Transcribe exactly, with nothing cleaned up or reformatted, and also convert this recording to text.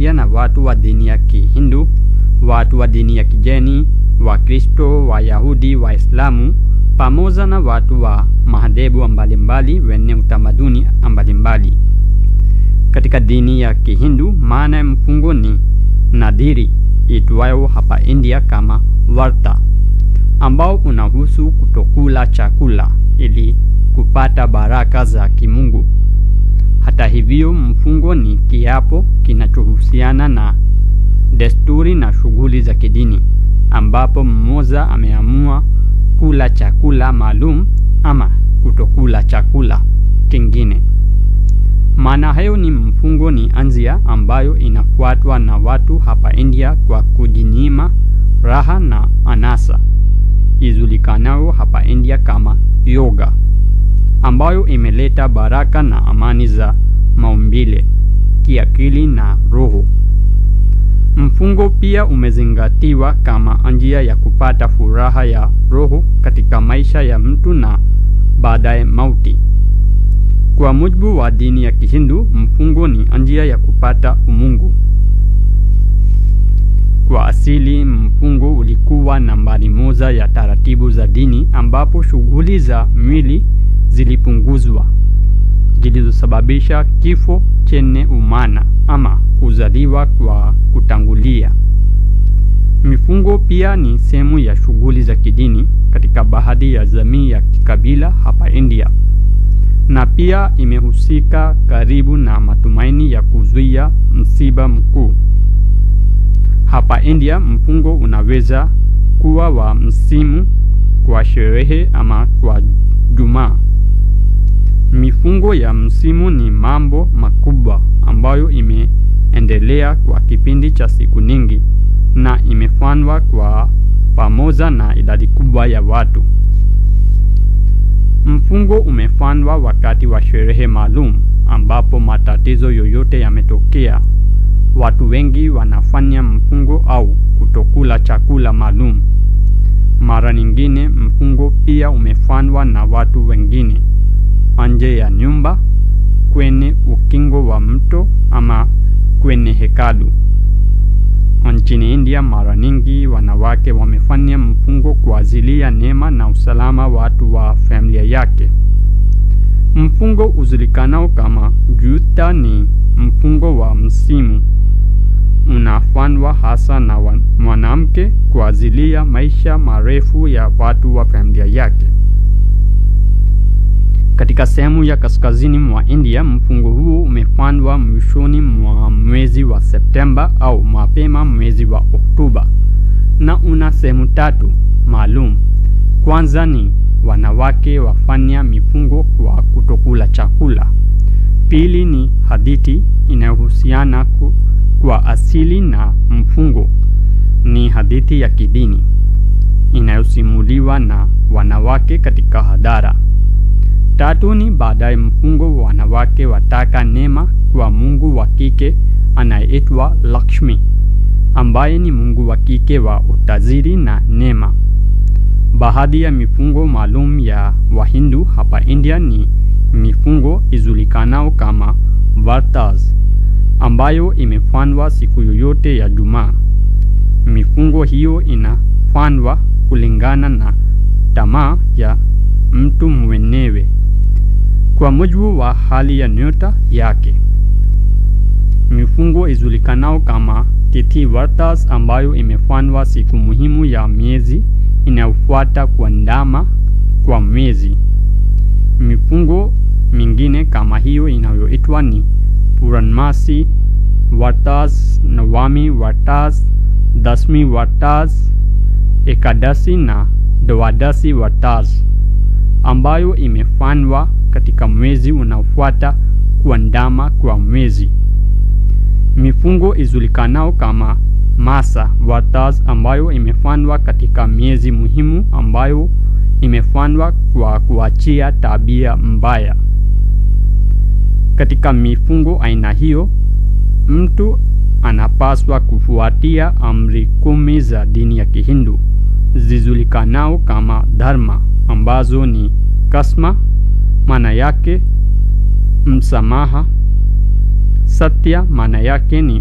India na watu wa dini ya Kihindu, watu wa dini ya Kijeni, Wakristo, Wayahudi, Waislamu, pamoja na watu wa madhehebu mbalimbali wenye utamaduni mbalimbali. Katika dini ya Kihindu, maana ya mfungo ni nadhiri itwayo hapa India kama Varta, ambao unahusu kutokula chakula ili kupata baraka za kimungu. Hata hivyo, mfungo ni kiapo kinachohusiana na desturi na shughuli za kidini, ambapo mmoja ameamua kula chakula maalum ama kutokula chakula kingine. Maana hayo ni mfungo ni anzia ambayo inafuatwa na watu hapa India kwa kujinyima raha na anasa, ijulikanayo hapa India kama yoga, ambayo imeleta baraka na amani za maumbile, kiakili na roho. Mfungo pia umezingatiwa kama njia ya kupata furaha ya roho katika maisha ya mtu na baadaye mauti. Kwa mujibu wa dini ya Kihindu, mfungo ni njia ya kupata umungu. Kwa asili, mfungo ulikuwa nambari moja ya taratibu za dini, ambapo shughuli za mwili zilipunguzwa, zilizosababisha kifo chenye umana ama kuzaliwa kwa kutangulia. Mifungo pia ni sehemu ya shughuli za kidini katika baadhi ya jamii ya kikabila hapa India, na pia imehusika karibu na matumaini ya kuzuia msiba mkuu. Hapa India, mfungo unaweza kuwa wa msimu, kwa sherehe ama kwa Jumaa. Mifungo ya msimu ni mambo makubwa ambayo imeendelea kwa kipindi cha siku nyingi na imefanywa kwa pamoja na idadi kubwa ya watu. Mfungo umefanywa wakati wa sherehe maalum ambapo matatizo yoyote yametokea. Watu wengi wanafanya mfungo au kutokula chakula maalum. Mara nyingine mfungo pia umefanywa na watu wengine nje ya nyumba, kwenye ukingo wa mto ama kwenye hekalu. Nchini India, mara nyingi wanawake wamefanya mfungo kwa ajili ya neema na usalama watu wa familia yake. Mfungo ujulikanao kama Juta ni mfungo wa msimu. Unafanywa hasa na mwanamke kwa ajili ya maisha marefu ya watu wa familia yake. Katika sehemu ya kaskazini mwa India, mfungo huu umefanywa mwishoni mwa mwezi wa Septemba au mapema mwezi wa Oktoba, na una sehemu tatu maalum. Kwanza ni wanawake wafanya mifungo kwa kutokula chakula. Pili ni hadithi inayohusiana kwa asili na mfungo. Ni hadithi ya kidini inayosimuliwa na wanawake katika hadhara. Tatu ni baadaye mfungo wa wanawake wataka neema kwa mungu wa kike anayeitwa Lakshmi, ambaye ni mungu wa kike wa utajiri na neema. Baadhi ya mifungo maalum ya Wahindu hapa India ni mifungo ijulikanao kama Vartas, ambayo imefanywa siku yoyote ya Jumaa. Mifungo hiyo inafanywa kulingana na tamaa ya mtu mwenyewe kwa mujibu wa hali ya nyota yake. Mifungo ijulikanao kama Tithi Vartas, ambayo imefanywa siku muhimu ya miezi inayofuata kuandama kwa mwezi. Mifungo mingine kama hiyo inayoitwa ni Puranmasi Vartas, Navami Vartas, Dasmi Vartas, Ekadasi na Dwadasi Vartas, ambayo imefanywa katika mwezi unaofuata kuandama kwa mwezi. Mifungo ijulikanao kama Masa Vartas, ambayo imefanywa katika miezi muhimu, ambayo imefanywa kwa kuachia tabia mbaya. Katika mifungo aina hiyo, mtu anapaswa kufuatia amri kumi za dini ya Kihindu zijulikanao kama dharma, ambazo ni kasma, maana yake msamaha; satya, maana yake ni